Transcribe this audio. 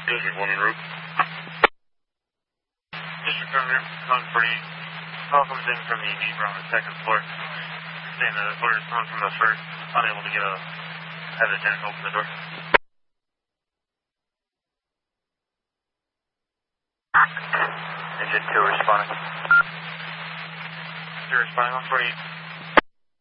District 1 en route. District 1 48. Call comes in from the neighbor on the second floor. Saying the order is coming from the first. Unable to have the tenant open the door. Engine 2 responding. 2 responding on 48.